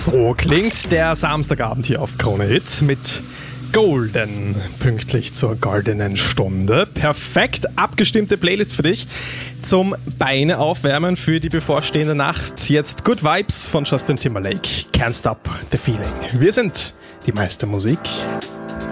So klingt der Samstagabend hier auf Krone Hit mit Golden, pünktlich zur goldenen Stunde. Perfekt abgestimmte Playlist für dich zum Beine aufwärmen für die bevorstehende Nacht. Jetzt Good Vibes von Justin Timberlake. Can't Stop the Feeling. Wir sind die Meistermusik.